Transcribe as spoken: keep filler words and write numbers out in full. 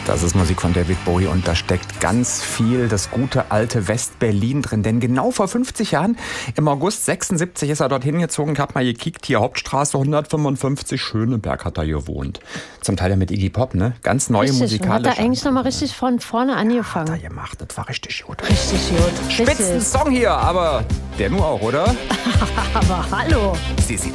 Das ist Musik von David Bowie und da steckt ganz viel das gute alte West-Berlin drin. Denn genau vor fünfzig Jahren, im August sechsundsiebzig, ist er dorthin gezogen. Ich habe mal gekickt, hier Hauptstraße hundertfünfundfünfzig, Schöneberg hat er gewohnt. Zum Teil ja mit Iggy Pop, ne? Ganz neue richtig, musikalische. Hat er eigentlich nochmal richtig von vorne angefangen. Hat er gemacht, das war richtig gut. Richtig gut. Spitzen Song hier, aber der nur auch, oder? Aber hallo. Sie, sie